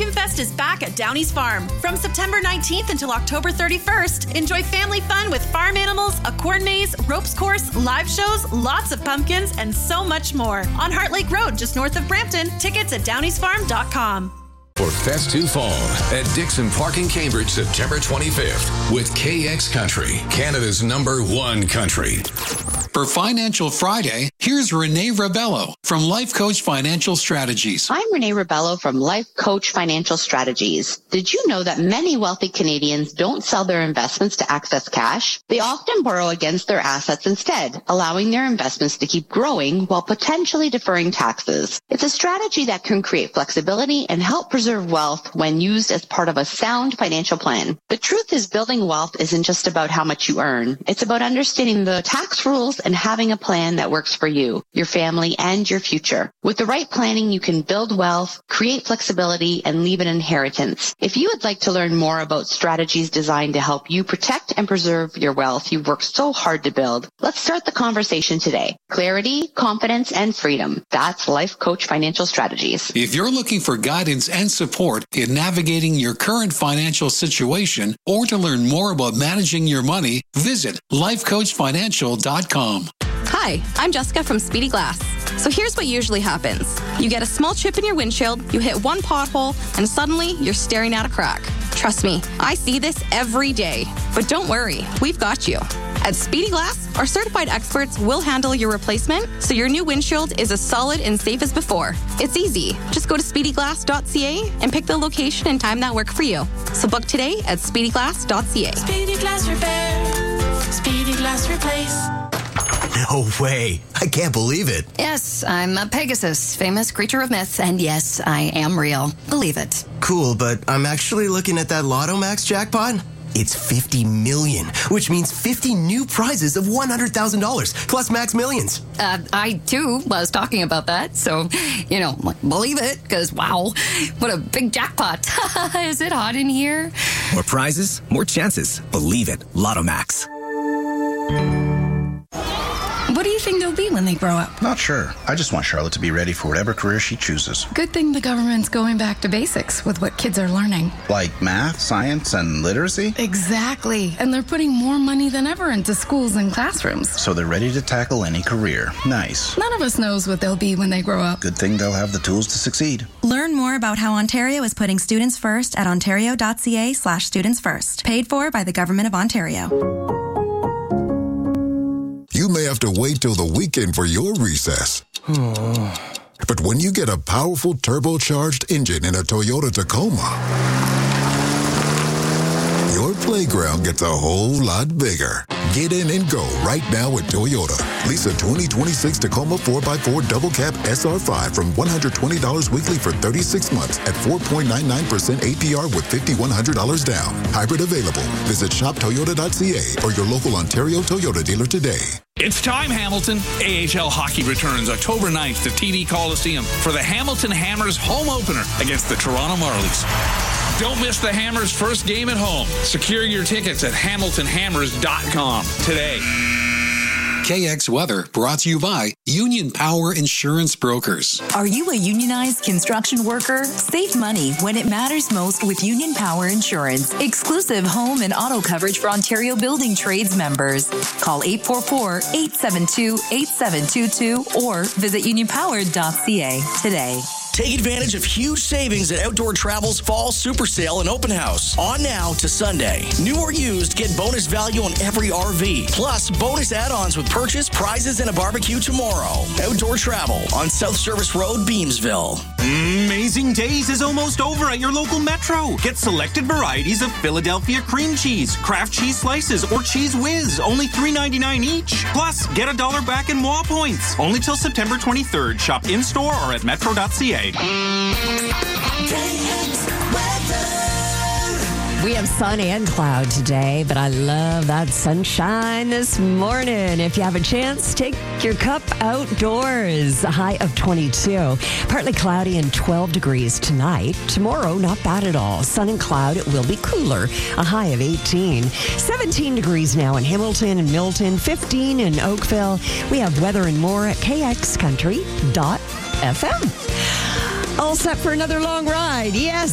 Pumpkin Fest is back at Downey's Farm. From September 19th until October 31st, enjoy family fun with farm animals, a corn maze, ropes course, live shows, lots of pumpkins, and so much more. On Heart Lake Road, just north of Brampton. Tickets at downeysfarm.com. For Festu Fall at Dixon Park in Cambridge, September 25th with KX Country, Canada's #1 country. For Financial Friday, here's Renee Rebello from Life Coach Financial Strategies. I'm Renee Rebello from Life Coach Financial Strategies. Did you know that many wealthy Canadians don't sell their investments to access cash? They often borrow against their assets instead, allowing their investments to keep growing while potentially deferring taxes. It's a strategy that can create flexibility and help preserve wealth when used as part of a sound financial plan. The truth is, building wealth isn't just about how much you earn. It's about understanding the tax rules and having a plan that works for you, your family, and your future. With the right planning, you can build wealth, create flexibility, and leave an inheritance. If you would like to learn more about strategies designed to help you protect and preserve your wealth you've worked so hard to build, let's start the conversation today. Clarity, confidence, and freedom. That's Life Coach Financial Strategies. If you're looking for guidance and support in navigating your current financial situation or to learn more about managing your money, visit lifecoachfinancial.com. Hi, I'm Jessica from Speedy Glass. So here's what usually happens. You get a small chip in your windshield, you hit one pothole, and suddenly you're staring at a crack. Trust me, I see this every day. But don't worry, we've got you. At Speedy Glass, our certified experts will handle your replacement so your new windshield is as solid and safe as before. It's easy. Just go to speedyglass.ca and pick the location and time that work for you. So book today at speedyglass.ca. Speedy Glass Repair. Speedy Glass Replace. No way. I can't believe it. Yes, I'm a Pegasus, famous creature of myth, and yes, I am real. Believe it. Cool, but I'm actually looking at that Lotto Max jackpot. It's 50 million, which means 50 new prizes of $100,000 plus Max Millions. I too was talking about that, so, believe it, because wow, what a big jackpot. Is it hot in here? More prizes, more chances. Believe it. Lotto Max. What do you think they'll be when they grow up? Not sure. I just want Charlotte to be ready for whatever career she chooses. Good thing the government's going back to basics with what kids are learning. Like math, science, and literacy? Exactly. And they're putting more money than ever into schools and classrooms. So they're ready to tackle any career. Nice. None of us knows what they'll be when they grow up. Good thing they'll have the tools to succeed. Learn more about how Ontario is putting students first at ontario.ca/studentsfirst. Paid for by the Government of Ontario. You may have to wait till the weekend for your recess. But when you get a powerful turbocharged engine in a Toyota Tacoma, your playground gets a whole lot bigger. Get in and go right now at Toyota. Lease a 2026 Tacoma 4x4 Double Cab SR5 from $120 weekly for 36 months at 4.99% APR with $5,100 down. Hybrid available. Visit shoptoyota.ca or your local Ontario Toyota dealer today. It's time, Hamilton. AHL hockey returns October 9th to TD Coliseum for the Hamilton Hammers home opener against the Toronto Marlies. Don't miss the Hammers' first game at home. Secure your tickets at hamiltonhammers.com today. KX Weather brought to you by Union Power Insurance Brokers. Are you a unionized construction worker? Save money when it matters most with Union Power Insurance. Exclusive home and auto coverage for Ontario Building Trades members. Call 844-872-8722 or visit unionpower.ca today. Take advantage of huge savings at Outdoor Travel's Fall Super Sale and Open House. On now to Sunday. New or used, get bonus value on every RV. Plus, bonus add-ons with purchase, prizes, and a barbecue tomorrow. Outdoor Travel on South Service Road, Beamsville. Amazing Days is almost over at your local Metro. Get selected varieties of Philadelphia cream cheese, Kraft cheese slices, or Cheese Whiz, only $3.99 each. Plus, get $1 back in MOA points. Only till September 23rd. Shop in-store or at metro.ca. We have sun and cloud today, but I love that sunshine this morning. If you have a chance, take your cup outdoors. A high of 22. Partly cloudy and 12 degrees tonight. Tomorrow, not bad at all. Sun and cloud, it will be cooler. A high of 18. 17 degrees now in Hamilton and Milton. 15 in Oakville. We have weather and more at kxcountry.fm. All set for another long ride. Yes.